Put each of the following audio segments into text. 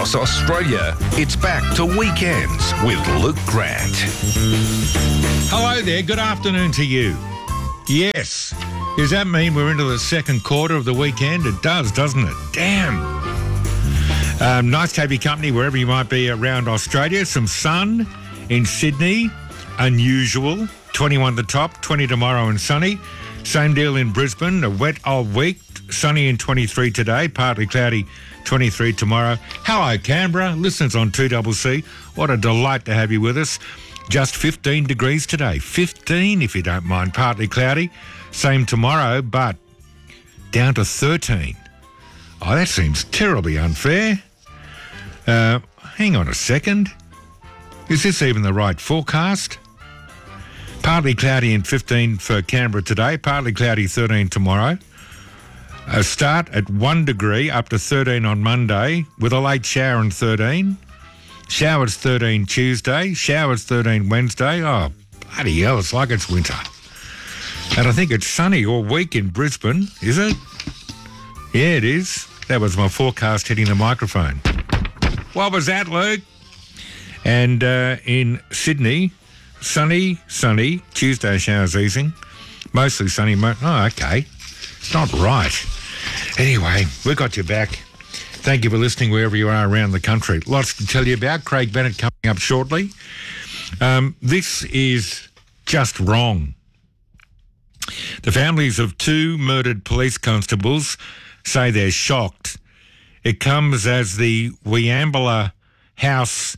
across Australia. It's back to Weekends with Luke Grant. Hello there, good afternoon to you. Yes, does that mean we're into the second quarter of the weekend? It does, doesn't it? Damn. Nice to have your company wherever you might be around Australia. Some sun in Sydney, unusual. 21 the top, 20 tomorrow and sunny. Same deal in Brisbane, a wet old week. Sunny and 23 today, partly cloudy, 23 tomorrow. Hello, Canberra. Listeners on 2CC, what a delight to have you with us. Just 15 degrees today. 15, if you don't mind. Partly cloudy. Same tomorrow, but down to 13. Oh, that seems terribly unfair. Hang on a second. Is this even the right forecast? Partly cloudy and 15 for Canberra today. Partly cloudy, 13 tomorrow. A start at 1 degree up to 13 on Monday with a late shower and 13. Showers 13 Tuesday. Showers 13 Wednesday. Oh, bloody hell, it's like it's winter. And I think it's sunny all week in Brisbane, is it? Yeah, it is. That was my forecast hitting the microphone. What was that, Luke? And in Sydney, sunny, Tuesday showers easing. Mostly sunny. Oh, okay. It's not right. Anyway, we've got your back. Thank you for listening wherever you are around the country. Lots to tell you about. Craig Bennett coming up shortly. This is just wrong. The families of two murdered police constables say they're shocked. It comes as the Weambla house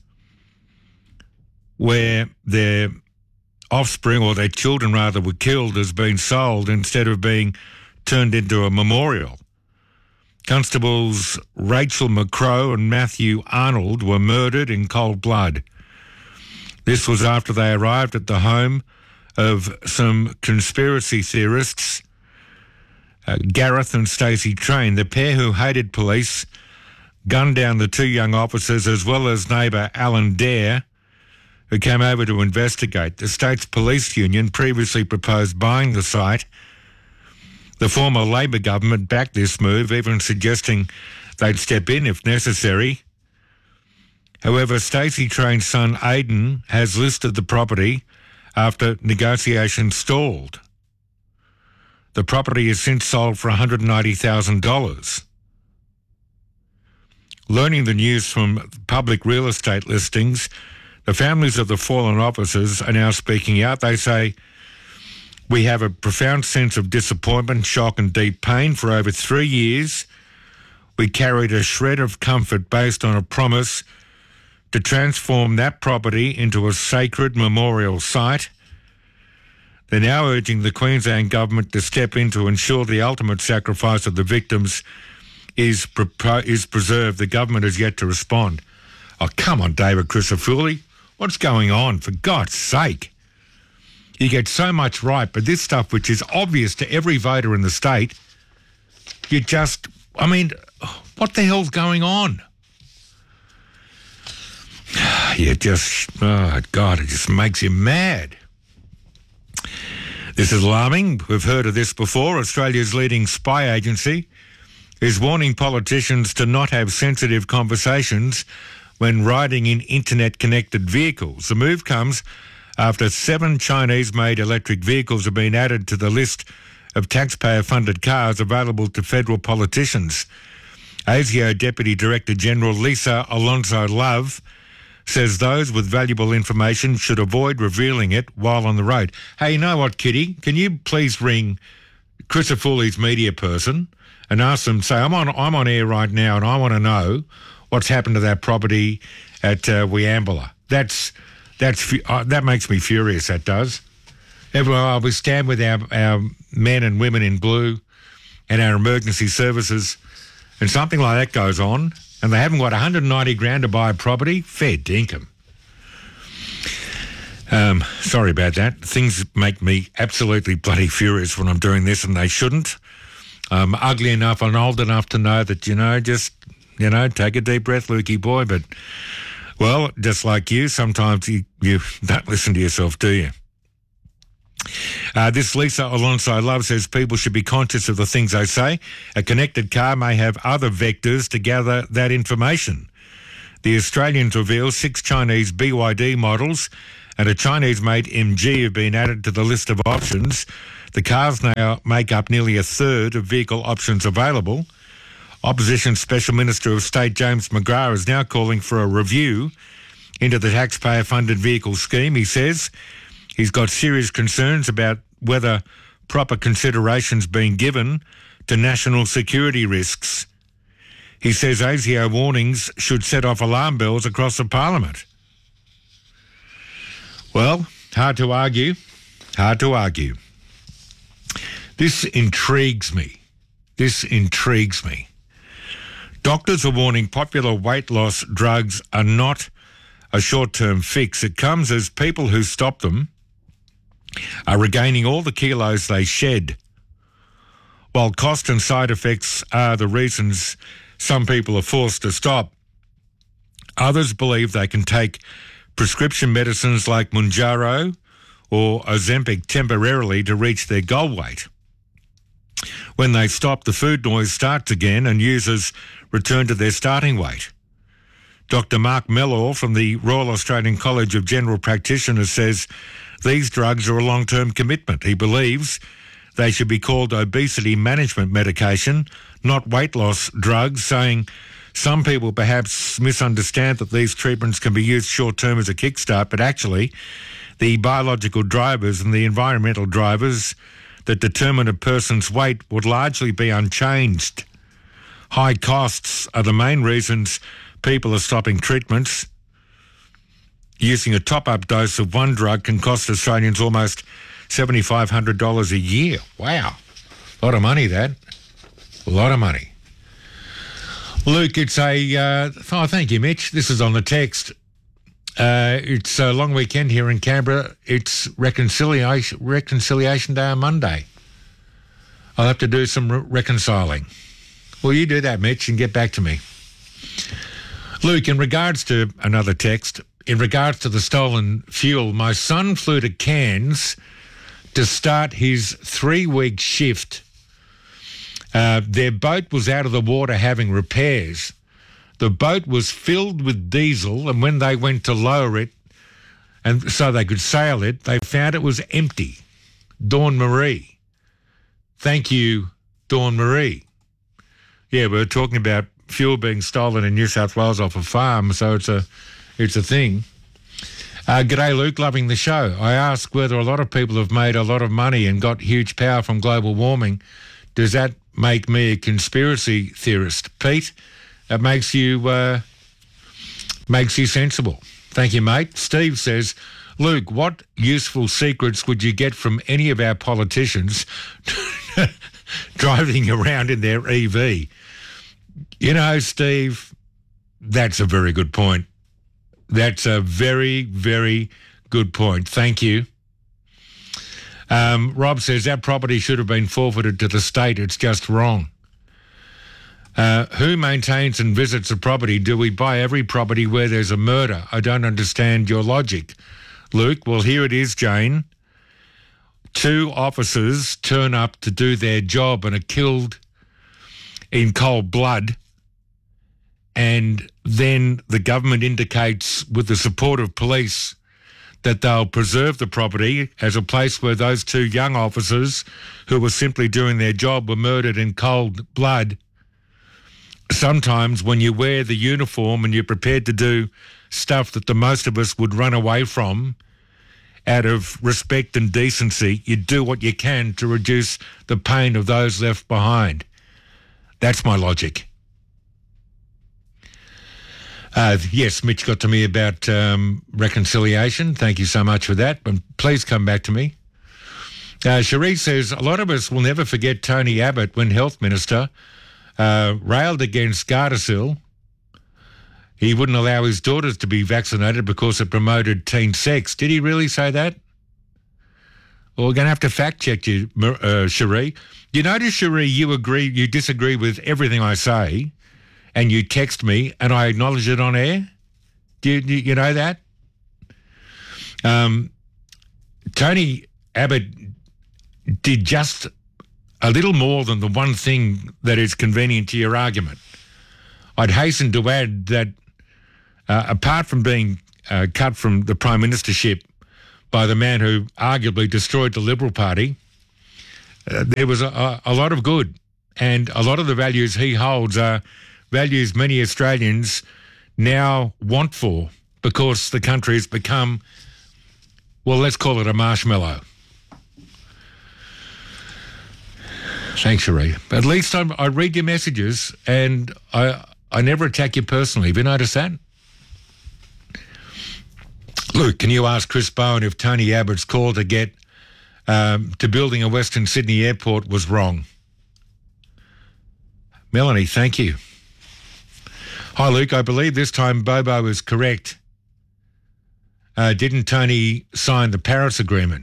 where their offspring, or their children rather, were killed has been sold instead of being turned into a memorial. Constables Rachel McCrow and Matthew Arnold were murdered in cold blood. This was after they arrived at the home of some conspiracy theorists, Gareth and Stacey Train. The pair who hated police gunned down the two young officers as well as neighbour Alan Dare, who came over to investigate. The state's police union previously proposed buying the site. The former Labor government backed this move, even suggesting they'd step in if necessary. However, Stacey Train's son Aidan has listed the property after negotiations stalled. The property has since sold for $190,000. Learning the news from public real estate listings, the families of the fallen officers are now speaking out. They say, "We have a profound sense of disappointment, shock and deep pain. For over 3 years, we carried a shred of comfort based on a promise to transform that property into a sacred memorial site. They're now urging the Queensland government to step in to ensure the ultimate sacrifice of the victims is preserved. The government has yet to respond." Oh, come on, David Crisafulli. What's going on, for God's sake? You get so much right, but this stuff, which is obvious to every voter in the state, you just, what the hell's going on? You just, oh, God, it just makes you mad. This is alarming. We've heard of this before. Australia's leading spy agency is warning politicians to not have sensitive conversations when riding in internet-connected vehicles. The move comes after 7 Chinese-made electric vehicles have been added to the list of taxpayer-funded cars available to federal politicians. ASIO Deputy Director General Lisa Alonso-Love says those with valuable information should avoid revealing it while on the road. Hey, you know what, Kitty? Can you please ring Crisafulli's media person and ask them, say, I'm on air right now and I want to know what's happened to that property at Weambla. That makes me furious, that does. We stand with our men and women in blue and our emergency services, and something like that goes on, and they haven't got $190,000 to buy a property. Fair dinkum. Sorry about that. Things make me absolutely bloody furious when I'm doing this, and they shouldn't. I'm ugly enough and old enough to know that, take a deep breath, Lukey boy, but... Well, just like you, sometimes you don't listen to yourself, do you? This Lisa Alonso-Love says people should be conscious of the things they say. A connected car may have other vectors to gather that information. The Australians reveal 6 Chinese BYD models and a Chinese-made MG have been added to the list of options. The cars now make up nearly a third of vehicle options available. Opposition Special Minister of State James McGrath is now calling for a review into the taxpayer-funded vehicle scheme. He says he's got serious concerns about whether proper consideration's being given to national security risks. He says ASIO warnings should set off alarm bells across the parliament. Well, hard to argue. This intrigues me. Doctors are warning popular weight loss drugs are not a short-term fix. It comes as people who stop them are regaining all the kilos they shed. While cost and side effects are the reasons some people are forced to stop, others believe they can take prescription medicines like Mounjaro or Ozempic temporarily to reach their goal weight. When they stop, the food noise starts again and users return to their starting weight. Dr. Mark Mellor from the Royal Australian College of General Practitioners says these drugs are a long-term commitment. He believes they should be called obesity management medication, not weight loss drugs, saying some people perhaps misunderstand that these treatments can be used short-term as a kickstart, but actually the biological drivers and the environmental drivers that determine a person's weight would largely be unchanged. High costs are the main reasons people are stopping treatments. Using a top-up dose of one drug can cost Australians almost $7,500 a year. Wow. A lot of money, that. A lot of money. Luke, it's thank you, Mitch. This is on the text. It's a long weekend here in Canberra. It's Reconciliation Day on Monday. I'll have to do some reconciling. Well, you do that, Mitch, and get back to me. Luke, in regards to another text, in regards to the stolen fuel, my son flew to Cairns to start his 3-week shift. Their boat was out of the water having repairs. The boat was filled with diesel, and when they went to lower it, and so they could sail it, they found it was empty. Dawn Marie. Thank you, Dawn Marie. Yeah, we're talking about fuel being stolen in New South Wales off a farm, so it's a thing. G'day, Luke, loving the show. I ask whether a lot of people have made a lot of money and got huge power from global warming. Does that make me a conspiracy theorist? Pete, that makes you sensible. Thank you, mate. Steve says, Luke, what useful secrets would you get from any of our politicians driving around in their EV? You know, Steve, that's a very good point. That's a very, very good point. Thank you. Rob says that property should have been forfeited to the state. It's just wrong. Who maintains and visits a property? Do we buy every property where there's a murder? I don't understand your logic. Luke, well, here it is, Jane. 2 officers turn up to do their job and are killed in cold blood, and then the government indicates, with the support of police, that they'll preserve the property as a place where those 2 young officers who were simply doing their job were murdered in cold blood. Sometimes when you wear the uniform and you're prepared to do stuff that the most of us would run away from out of respect and decency, you do what you can to reduce the pain of those left behind. That's my logic. Yes, Mitch got to me about reconciliation. Thank you so much for that. But please come back to me. Cherie says, a lot of us will never forget Tony Abbott when Health Minister railed against Gardasil. He wouldn't allow his daughters to be vaccinated because it promoted teen sex. Did he really say that? Well, we're going to have to fact check you, Cherie. You notice, Cherie, you disagree with everything I say, and you text me, and I acknowledge it on air? Do you know that? Tony Abbott did just a little more than the one thing that is convenient to your argument. I'd hasten to add that apart from being cut from the prime ministership by the man who arguably destroyed the Liberal Party, there was a lot of good. And a lot of the values he holds are values many Australians now want for, because the country has become, well, let's call it a marshmallow. Thanks, Cherie. At least I read your messages and I never attack you personally. Have you noticed that? Luke, can you ask Chris Bowen if Tony Abbott's call to get to building a Western Sydney airport was wrong? Melanie, thank you. Hi, Luke. I believe this time Bobo is correct. Didn't Tony sign the Paris Agreement?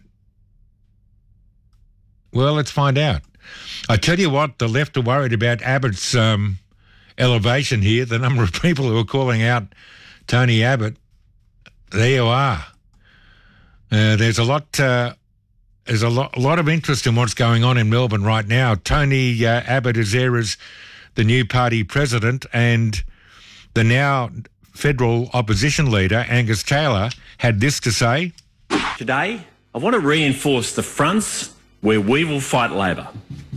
Well, let's find out. I tell you what, the left are worried about Abbott's elevation here. The number of people who are calling out Tony Abbott. There you are. There's a lot of interest in what's going on in Melbourne right now. Tony Abbott is there as the new party president, and the now federal opposition leader, Angus Taylor, had this to say. Today, I want to reinforce the fronts where we will fight Labor.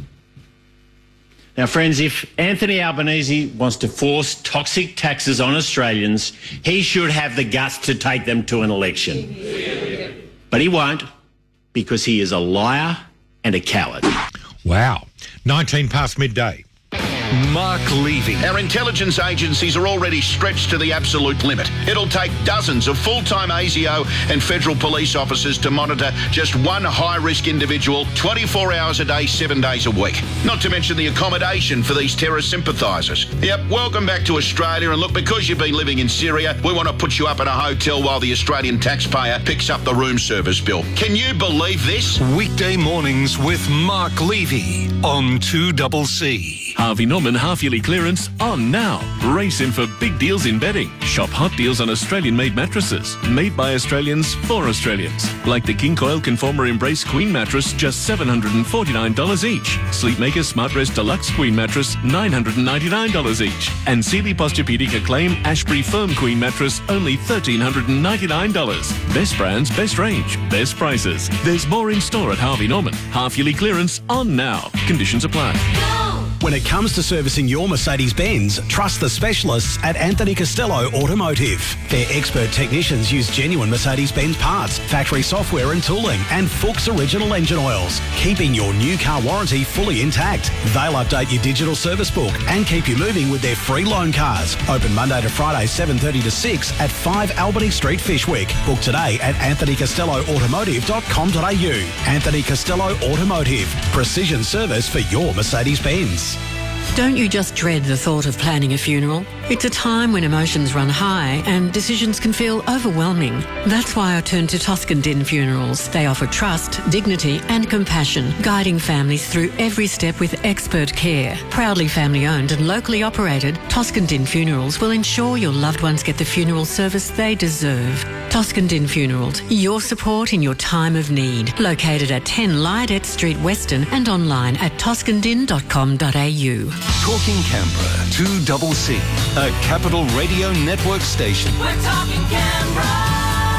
Now, friends, if Anthony Albanese wants to force toxic taxes on Australians, he should have the guts to take them to an election. But he won't, because he is a liar and a coward. Wow. 19 past midday. Mark Levy. Our intelligence agencies are already stretched to the absolute limit. It'll take dozens of full-time ASIO and federal police officers to monitor just one high-risk individual 24 hours a day, 7 days a week. Not to mention the accommodation for these terrorist sympathisers. Yep, welcome back to Australia, and look, because you've been living in Syria, we want to put you up in a hotel while the Australian taxpayer picks up the room service bill. Can you believe this? Weekday mornings with Mark Levy on 2CC. Harvey Norman half-yearly clearance on now. Race in for big deals in bedding. Shop hot deals on Australian-made mattresses. Made by Australians for Australians. Like the King Coil Conformer Embrace Queen mattress, just $749 each. Sleepmaker Smart Rest Deluxe Queen mattress, $999 each. And Sealy Posturepedic Acclaim Ashbury Firm Queen mattress, only $1,399. Best brands, best range, best prices. There's more in store at Harvey Norman. Half-yearly clearance on now. Conditions apply. When it comes to servicing your Mercedes-Benz, trust the specialists at Anthony Costello Automotive. Their expert technicians use genuine Mercedes-Benz parts, factory software and tooling, and Fuchs original engine oils, keeping your new car warranty fully intact. They'll update your digital service book and keep you moving with their free loan cars. Open Monday to Friday, 7:30 to 6 at 5 Albany Street, Fishwick. Book today at anthonycostelloautomotive.com.au. Anthony Costello Automotive. Precision service for your Mercedes-Benz. Don't you just dread the thought of planning a funeral? It's a time when emotions run high and decisions can feel overwhelming. That's why I turned to Toscan Din Funerals. They offer trust, dignity and compassion, guiding families through every step with expert care. Proudly family-owned and locally operated, Toscan Din Funerals will ensure your loved ones get the funeral service they deserve. Toscan Din Funerals, your support in your time of need. Located at 10 Lydet Street, Weston, and online at toscandin.com.au. Talking Canberra, 2CC, a Capital Radio Network station. We're talking Canberra.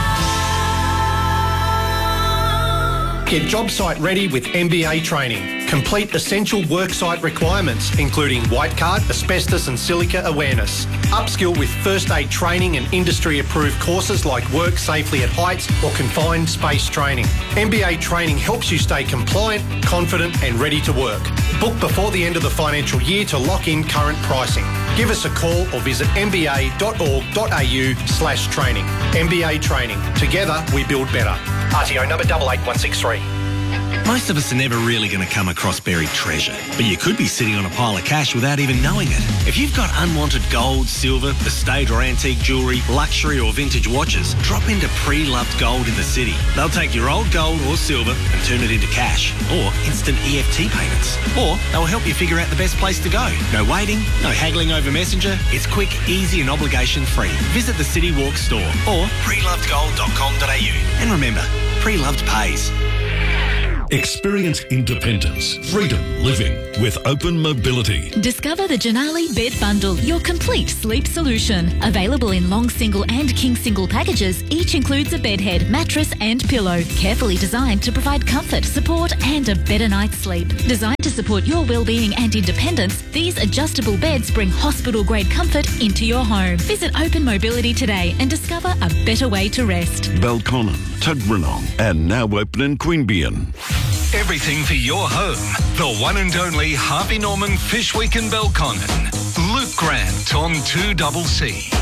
Get job site ready with MBA training. Complete essential worksite requirements, including white card, asbestos and silica awareness. Upskill with first aid training and industry-approved courses like work safely at heights or confined space training. MBA training helps you stay compliant, confident and ready to work. Book before the end of the financial year to lock in current pricing. Give us a call or visit mba.org.au/training. MBA Training. Together we build better. RTO number 88163. Most of us are never really going to come across buried treasure, but you could be sitting on a pile of cash without even knowing it. If you've got unwanted gold, silver, estate or antique jewellery, luxury or vintage watches, drop into Pre-Loved Gold in the city. They'll take your old gold or silver and turn it into cash or instant EFT payments. Or they'll help you figure out the best place to go. No waiting, no haggling over Messenger. It's quick, easy and obligation-free. Visit the City Walk store or prelovedgold.com.au. And remember, Pre-Loved pays. Experience independence, freedom living with Open Mobility. Discover the Janali Bed Bundle, your complete sleep solution. Available in long single and king single packages, each includes a bed head, mattress and pillow. Carefully designed to provide comfort, support and a better night's sleep. Designed to support your well-being and independence, these adjustable beds bring hospital-grade comfort into your home. Visit Open Mobility today and discover a better way to rest. Belconnen, Tuggeranong, and now open in Queanbeyan. Everything for your home. The one and only Harvey Norman Fish Week in Belconnen. Luke Grant on 2CC.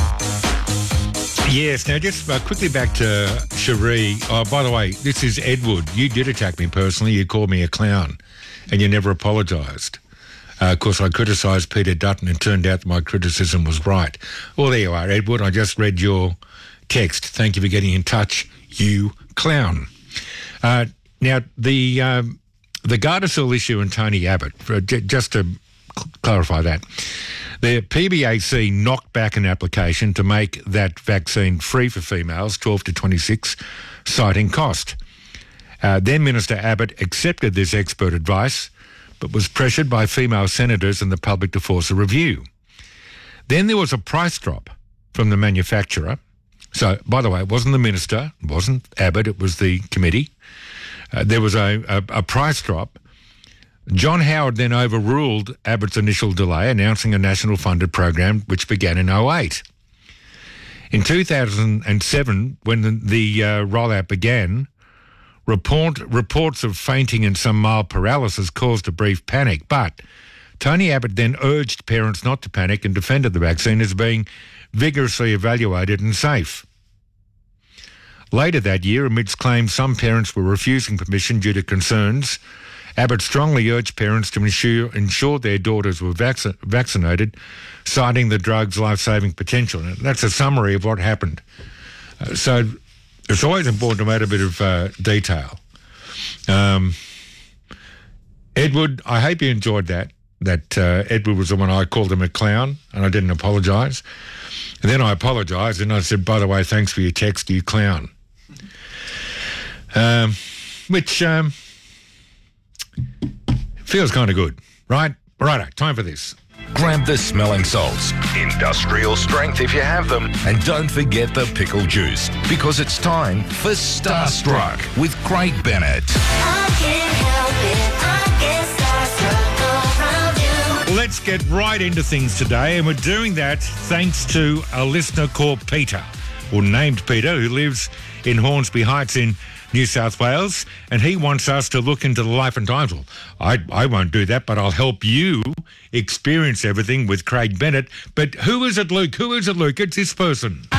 Yes, now just quickly back to Cherie. Oh, by the way, this is Edward. You did attack me personally. You called me a clown and you never apologised. Of course, I criticised Peter Dutton and turned out that my criticism was right. Well, there you are, Edward. I just read your text. Thank you for getting in touch, you clown. Now, the Gardasil issue and Tony Abbott, just to clarify that, the PBAC knocked back an application to make that vaccine free for females, 12 to 26, citing cost. Then Minister Abbott accepted this expert advice, but was pressured by female senators and the public to force a review. Then there was a price drop from the manufacturer. So, by the way, it wasn't the minister, it wasn't Abbott, it was the committee. There was a price drop. John Howard then overruled Abbott's initial delay, announcing a national funded program which began in 2008. In 2007, when the rollout began, reports of fainting and some mild paralysis caused a brief panic, but Tony Abbott then urged parents not to panic and defended the vaccine as being vigorously evaluated and safe. Later that year, amidst claims some parents were refusing permission due to concerns, Abbott strongly urged parents to ensure their daughters were vaccinated, citing the drug's life-saving potential. And that's a summary of what happened. So it's always important to add a bit of detail. Edward, I hope you enjoyed that Edward was the one I called him a clown and I didn't apologise. And then I apologised and I said, by the way, thanks for your text, you clown. Which feels kind of good, right? Righto, time for this. Grab the smelling salts, industrial strength if you have them, and don't forget the pickle juice, because it's time for Starstruck with Craig Bennett. I can't help it, I get starstruck around you. Let's get right into things today, and we're doing that thanks to a listener called Peter, or named Peter, who lives in Hornsby Heights in New South Wales, and he wants us to look into the life and times. Well, I won't do that, but I'll help you experience everything with Craig Bennett. But who is it, Luke? Who is it, Luke? It's this person.